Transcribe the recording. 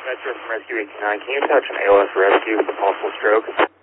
Metro from Rescue 89. Can you touch an ALS rescue for possible stroke?